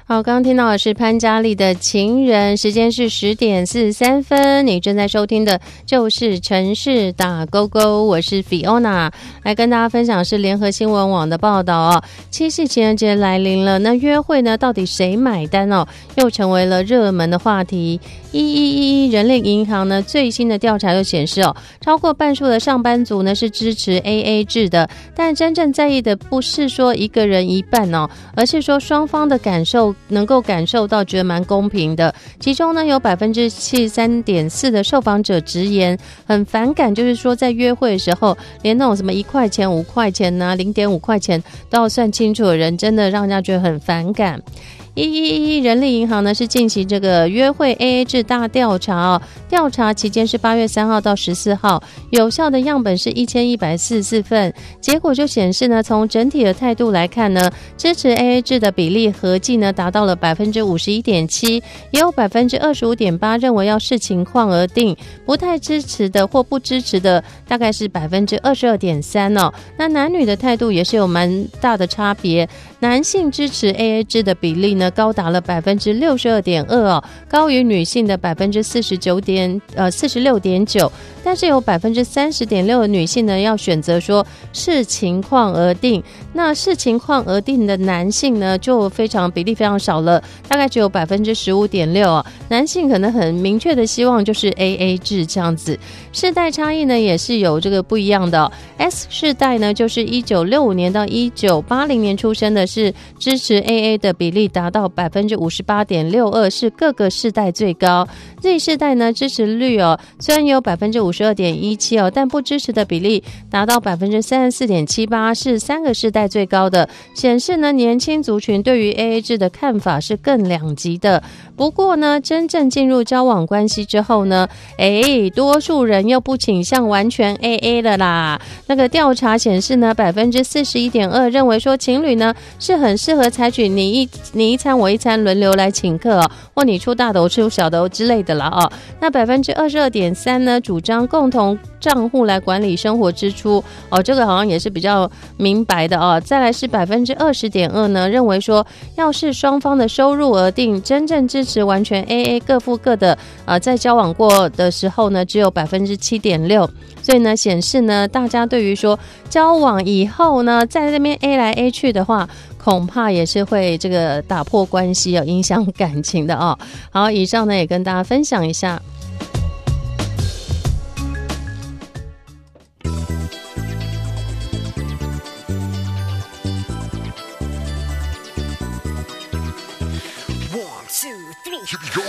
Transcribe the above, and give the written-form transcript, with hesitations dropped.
好，刚刚听到的是潘嘉丽的情人，时间是10:43，你正在收听的就是城市打勾勾，我是 Fiona， 来跟大家分享是联合新闻网的报道哦。七夕情人节来临了，那约会呢，到底谁买单哦？又成为了热门的话题。1111人力银行呢最新的调查又显示哦，超过半数的上班族呢是支持 AA 制的，但真正在意的不是说一个人一半哦，而是说双方的感受能够感受到觉得蛮公平的。其中呢有 73.4% 的受访者直言很反感，就是说在约会的时候连那种什么1块钱5块钱啊 0.5 块钱都要算清楚的人，真的让人家觉得很反感。1111人力银行呢是进行这个约会 AA 制大调查哦，调查期间是8月3号到14号，有效的样本是1144份，结果就显示呢，从整体的态度来看呢，支持 AA 制的比例合计呢达到了 51.7%， 也有 25.8% 认为要视情况而定，不太支持的或不支持的大概是 22.3% 哦。那男女的态度也是有蛮大的差别，男性支持 AA 制的比例呢高达了 62.2% 哦，高于女性的 46.9%， 但是有 30.6% 的女性呢要选择说视情况而定，那视情况而定的男性呢就比例非常少了，大概只有 15.6% 哦，男性可能很明确的希望就是 AA 制这样子。世代差异呢也是有这个不一样的哦， S 世代呢就是1965年到1980年出生的，是支持 AA 的比例达到 58.62%， 是各个世代最高。 Z 世代呢支持率哦虽然有 52.17% 哦，但不支持的比例达到 34.78%， 是3个世代最高的，显示呢年轻族群对于 AA 制的看法是更两极的。不过呢真正进入交往关系之后呢，多数人又不倾向完全 AA 了啦。那个调查显示呢 41.2% 认为说情侣呢是很适合采取你一餐我一餐轮流来请客哦，或你出大头出小头之类的啦哦。那 22.3% 呢主张共同账户来管理生活支出哦，这个好像也是比较明白的哦。再来是 20.2% 呢认为说要视双方的收入而定，真正支持完全 AA 各付各的在交往过的时候呢只有 7.6%， 所以呢显示呢大家对于说交往以后呢在这边 A 来 A 去的话，恐怕也是会这个打破关系哦，影响感情的哦。好，以上呢也跟大家分享一下。 1, 2, 3